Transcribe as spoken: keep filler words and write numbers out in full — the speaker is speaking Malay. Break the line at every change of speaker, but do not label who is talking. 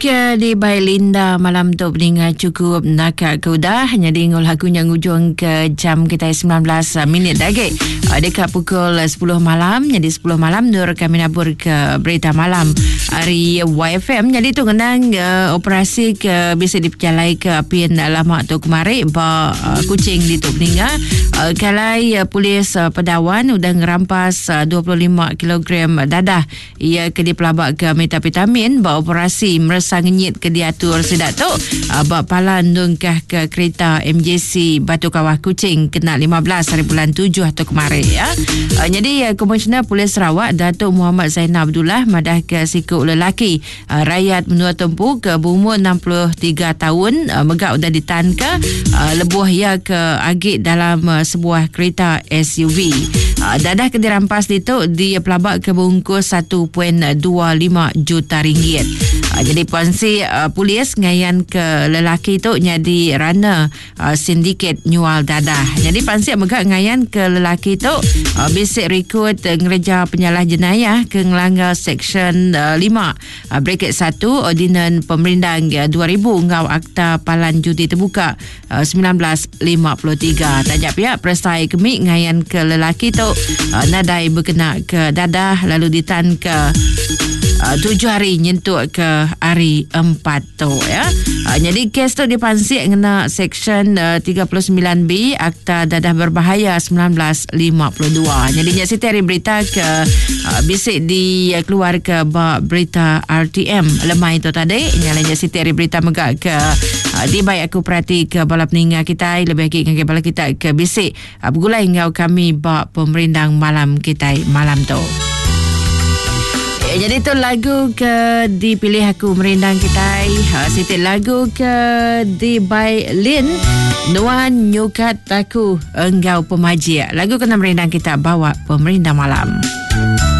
ke di Baik Linda malam tu peningat cukup nakak kuda hanya diingul lagunya ngujung ke jam kita sembilan belas minit lagi dekat pukul sepuluh malam. Jadi sepuluh malam nur kami nabur ke berita malam hari Y F M. Jadi tu kenang uh, operasi ke bisa diperjalai ke apian lama tu kemarin ba uh, kucing di tu peningat uh, kalai uh, polis uh, Pedawan udah ngerampas uh, dua puluh lima kilogram dadah ia ke dipelabak ke metapetamin ba operasi merasa ngenyit ke diatur sedak tu uh, ba palan dungkah ke kereta M J C Batu Kawah Kuching kena lima belas hari bulan tujuh atau kemarin ya. Uh, jadi uh, Komisioner Polis Sarawak Datuk Muhammad Zainal Abdullah madah ke sikuk lelaki uh, rakyat menua tempu ke berumur enam puluh tiga tahun uh, megak udah ditangka uh, lebuh ia ke agit dalam uh, sebuah kereta S U V. Uh, dadah ke dirampas itu dia pelabak ke bungkus satu perpuluhan dua lima juta ringgit. Uh, jadi puansi uh, polis ngayan ke lelaki tu jadi runner uh, sindiket nyual dadah. Jadi puansi megak ngayan ke lelaki tu uh, bisik rekrut uh, ngereja penyalah jenayah ke ngelanggar seksyen uh, lima uh, bracket satu Ordinan Pemerintang uh, dua ribu ngau Akta Palan Judi Terbuka uh, sembilan belas lima puluh tiga. Tajak pihak perestai kemik ngayan ke lelaki tu uh, nadai berkena ke dadah lalu ditan ke Uh, tujuh hari nyentuk ke hari empat tu ya. Uh, jadi kes tu dipansik kena seksyen uh, tiga puluh sembilan B Akta Dadah Berbahaya sembilan belas lima puluh dua. Jadi Nyak Siti hari berita ke uh, bisik di uh, keluar ke bak berita R T M lemai tu tadi. Nyak Siti hari berita megak ke uh, di baik aku perhati ke bala peningat kita lebih lagi dengan bala kita ke bisik uh, bergulai ngau kami bak pemerintah malam kita malam tu. Jadi tu lagu ke dipilih aku merindang kita ha, Siti lagu ke di by Lin Nuan Nyukat Aku Enggau Pemaji. Lagu kena merindang kita bawa pemerintah malam.